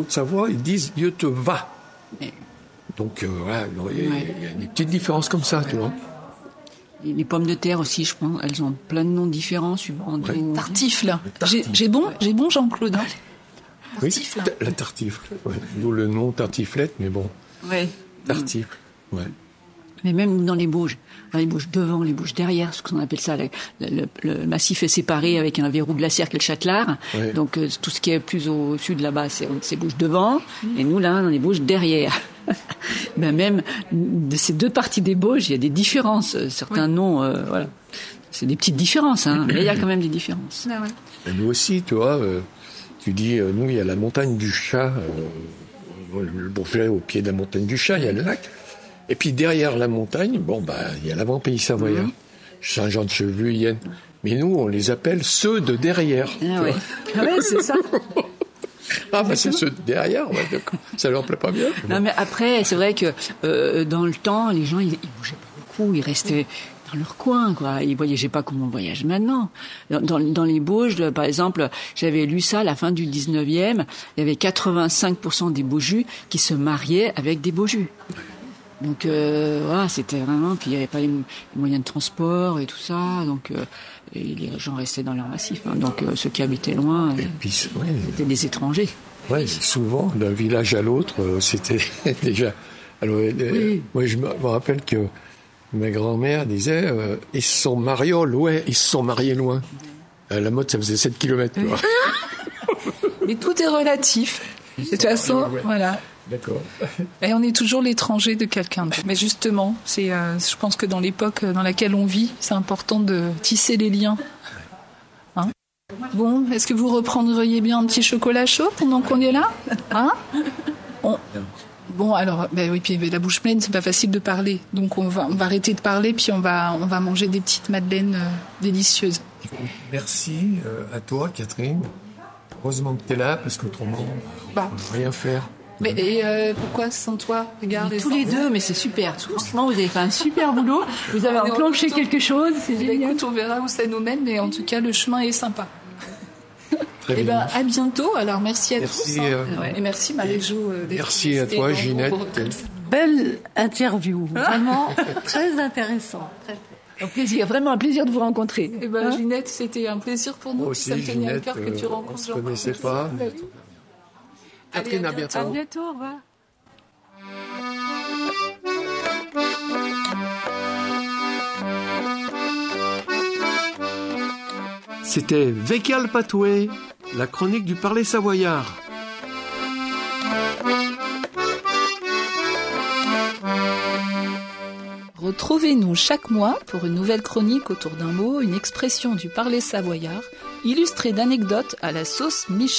Haute-Savoie, ils disent « Dieu te va ». Donc, voilà, il y a des petites différences comme ça, tu vois. Les pommes de terre aussi, je pense, elles ont plein de noms différents suivant. Tartifle. J'ai bon, Jean-Claude. Tartifle. Oui, la tartifle. Ouais. D'où le nom tartiflette, mais bon. Ouais. Tartifle. Ouais. Mais même dans les Bauges devant, les Bauges derrière, ce qu'on appelle ça, le massif est séparé avec un verrou glaciaire qui est le Châtelard. Ouais. Donc tout ce qui est plus au sud là-bas, c'est Bauges devant, et nous là, dans les Bauges derrière. Ben même de ces deux parties des Bauges, il y a des différences. Certains noms, voilà, c'est des petites différences, hein, mais il y a quand même des différences. Ah ouais. Et nous aussi, tu vois, tu dis, nous, il y a la montagne du Chat, le Bourget, au pied de la montagne du Chat, il y a le lac. Et puis derrière la montagne, il y a l'avant-pays savoyard, Saint-Jean-de-Chevelu, Yenne. Mais nous, on les appelle ceux de derrière. Ah ouais, c'est ça. C'est ceux de derrière, ouais, d'accord. Ça leur plaît pas bien. Non, mais après, c'est vrai que dans le temps, les gens, ils bougeaient pas beaucoup, ils restaient dans leur coin, quoi. Ils voyageaient pas comme on voyage maintenant. Dans les Bauges, par exemple, j'avais lu ça à la fin du 19e, il y avait 85% des Baujus qui se mariaient avec des Baujus. Donc voilà, c'était vraiment, puis il n'y avait pas les moyens de transport et tout ça, donc et les gens restaient dans leur massif, hein, donc ceux qui habitaient loin, c'était des étrangers. Ouais, souvent d'un village à l'autre, c'était déjà. Alors, moi je me rappelle que ma grand-mère disait ils se sont mariés loin. À la mode, ça faisait 7 km. Mais tout est relatif. De toute façon, voilà. D'accord. Et on est toujours l'étranger de quelqu'un. Mais justement, je pense que dans l'époque dans laquelle on vit, c'est important de tisser les liens. Hein ? Bon, est-ce que vous reprendriez bien un petit chocolat chaud pendant qu'on est là ? Hein ? Bon, alors, oui, puis la bouche pleine, c'est pas facile de parler. Donc on va arrêter de parler, puis on va manger des petites madeleines délicieuses. Merci à toi, Catherine. Heureusement que tu es là, parce qu'autrement, on ne peut rien faire. Mais pourquoi sans toi ? Regarde, tous les deux, mais c'est super. Franchement, vous avez fait un super boulot. Vous avez enclenché quelque chose. C'est génial. Écoute, on verra où ça nous mène, mais en tout cas, le chemin est sympa. Et à bientôt. Alors, merci à tous. Et merci Marie-Jo. Merci à toi, Ginette. Belle interview, vraiment très intéressant. Un plaisir, vraiment un plaisir de vous rencontrer. Ginette, c'était un plaisir pour nous. Moi aussi, ça me tenait Ginette, à cœur que tu rencontres Jean-Claude. On ne se connaissait pas. Catherine, à bientôt. À bientôt, au revoir. C'était Vécal Patoué, la chronique du Parler Savoyard. Retrouvez-nous chaque mois pour une nouvelle chronique autour d'un mot, une expression du Parler Savoyard, illustrée d'anecdotes à la sauce Michel.